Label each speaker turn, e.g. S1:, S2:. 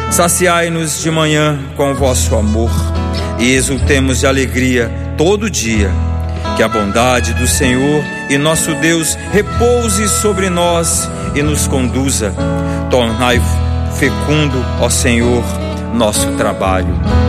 S1: Saciai-nos de manhã com o vosso amor e exultemos de alegria todo dia. Que a bondade do Senhor e nosso Deus repouse sobre nós e nos conduza. Tornai fecundo, ó Senhor, nosso trabalho.